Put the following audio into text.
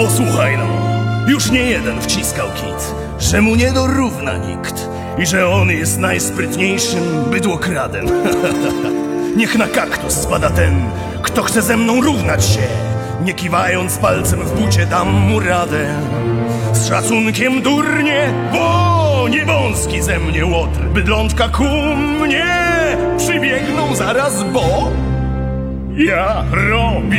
Posłuchaj no, już nie jeden wciskał kit, że mu nie dorówna nikt i że on jest najsprytniejszym bydłokradem. Niech na kaktus spada ten, kto chce ze mną równać się. Nie kiwając palcem w bucie dam mu radę. Z szacunkiem durnie, bo nie wąski ze mnie łotr. Bydlączka ku mnie przybiegną zaraz, bo ja robię